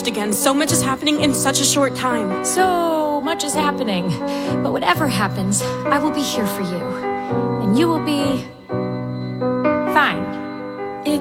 again. So much is happening in such a short time. So much is happening. But whatever happens, I will be here for you. And you will be